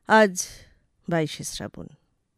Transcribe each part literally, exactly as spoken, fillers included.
আজ বাইশে শ্রাবণ।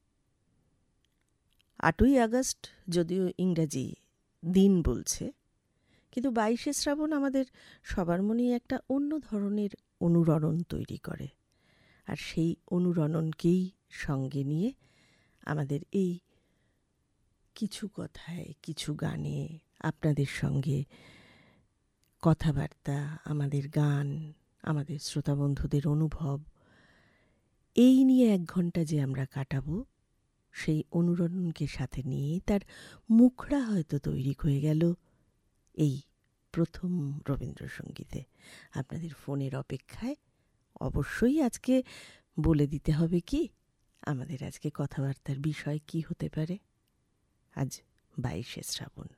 আটই আগস্ট যদিও ইংরাজি দিন বলছে, কিন্তু বাইশে শ্রাবণ আমাদের সবার মনেই একটা অন্য ধরনের অনুরণন তৈরি করে। আর সেই অনুরণনকেই সঙ্গে নিয়ে আমাদের এই কিছু কথায় কিছু গানে আপনাদের সঙ্গে কথাবার্তা, আমাদের গান, আমাদের শ্রোতা বন্ধুদের অনুভব, এই নিয়ে এক ঘন্টা যে আমরা কাটাবো, সেই অনুরণনকে সাথে নিয়ে তার মুখড়া হয়তো তৈরি হয়ে গেল এই প্রথম রবীন্দ্রসঙ্গীতে। আপনাদের ফোনের অপেক্ষায়। অবশ্যই আজকে বলে দিতে হবে কি আমাদের আজকে কথাবার্তার বিষয় কি হতে পারে। আজ বাইশে শ্রাবণ,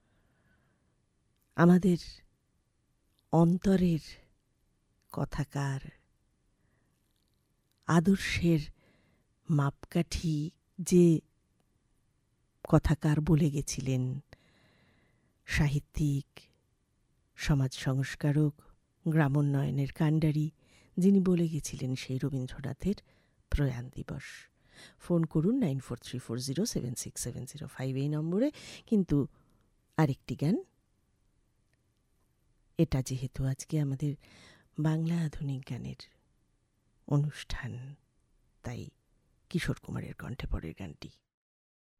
আমাদের অন্তরের কথাকার, আদর্শের মাপকাঠি যে কথাকার বলে গেছিলেন, সাহিত্যিক, সমাজ সংস্কারক, গ্রামোন্নয়নের কাণ্ডারি, যিনি বলে গেছিলেন সেই রবীন্দ্রনাথের প্রয়াণ দিবস। ফোন করুন nine four three four zero seven six seven zero five এই নম্বরে। কিন্তু আরেকটি গান, এটা যেহেতু আজকে আমাদের বাংলা আধুনিক গানের অনুষ্ঠান, তাই কিশোর কুমারের কণ্ঠে পরের গানটি।